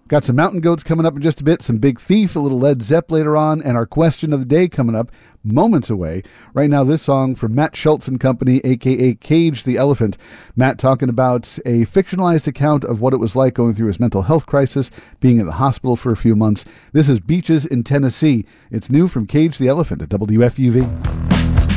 Got some Mountain Goats coming up in just a bit, some Big Thief, a little Led Zepp later on, and our question of the day coming up moments away. Right now, this song from Matt Schultz and Company, a.k.a. Cage the Elephant. Matt talking about a fictionalized account of what it was like going through his mental health crisis, being in the hospital for a few months. This is Beaches in Tennessee. It's new from Cage the Elephant at WFUV.